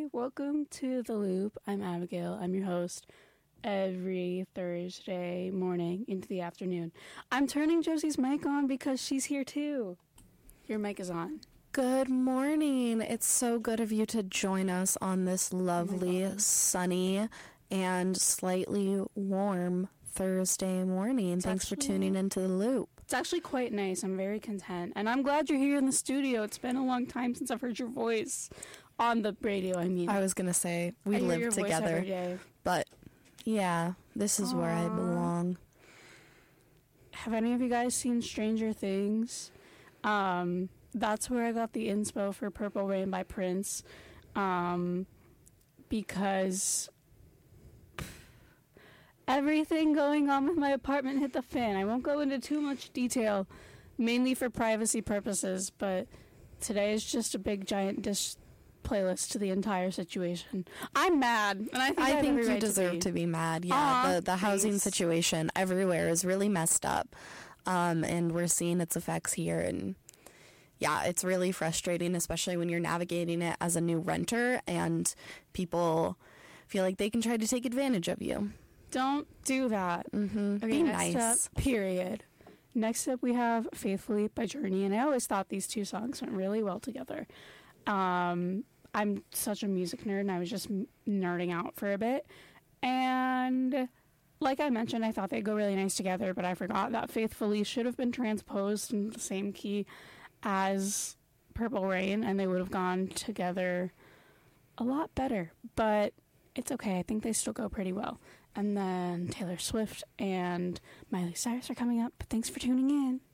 welcome to The Loop. I'm Abigail. I'm your host every Thursday morning into the afternoon. I'm turning Josie's mic on because she's here too. Your mic is on. Good morning. It's so good of you to join us on this lovely, sunny, and slightly warm Thursday morning. Thanks for tuning into The Loop. It's actually quite nice. I'm very content. And I'm glad you're here in the studio. It's been a long time since I've heard your voice on the radio, I mean. I was going to say, we live together. Every day. But, yeah, this is where I belong. Have any of you guys seen Stranger Things? That's where I got the inspo for Purple Rain by Prince. Because everything going on with my apartment hit the fan. I won't go into too much detail, mainly for privacy purposes, but today is just a big giant dish playlist to the entire situation. I'm mad, and I think you deserve to be mad. Yeah, the housing situation everywhere is really messed up, and we're seeing its effects here, and yeah, it's really frustrating, especially when you're navigating it as a new renter and people feel like they can try to take advantage of you. Don't do that. Mm-hmm. Okay, be next nice. Up, period. Next up, we have Faithfully by Journey, and I always thought these two songs went really well together. I'm such a music nerd, and I was just nerding out for a bit. And like I mentioned, I thought they'd go really nice together, but I forgot that Faithfully should have been transposed in the same key as Purple Rain, and they would have gone together a lot better. But it's okay. I think they still go pretty well. And then Taylor Swift and Miley Cyrus are coming up. Thanks for tuning in.